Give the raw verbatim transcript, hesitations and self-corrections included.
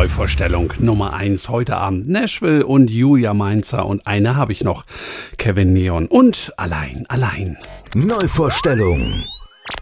Neuvorstellung Nummer eins heute Abend. Nashville und Julia Mainzer und eine habe ich noch, Kevin Neon und Allein, allein. Neuvorstellung.